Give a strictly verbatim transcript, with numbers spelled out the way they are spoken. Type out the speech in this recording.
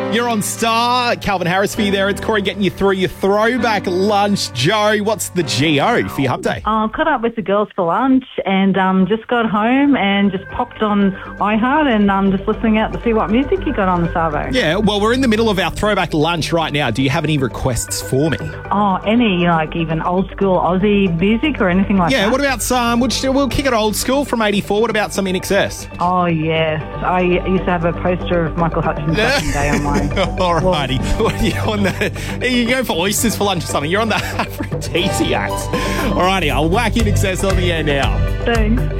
You're on Star. Calvin Harris for you there. It's Corey getting you through your throwback lunch. Joe, what's the G O for your update? I caught up with the girls for lunch and um, just got home and just popped on iHeart and um, just listening out to see what music you got on the Savo. Yeah, well, we're in the middle of our throwback lunch right now. Do you have any requests for me? Oh, any, like even old school Aussie music or anything like Yeah, that? what about some, we'll, we'll kick it old school from eighty-four. What about some In Excess? Oh, yes. I used to have a poster of Michael Hutchins back in the day on my... Alrighty. What are you on the... You go for oysters for lunch or something. You're on the Aphrodisiacs. Alrighty, I'll whack In Excess on the air now. Thanks.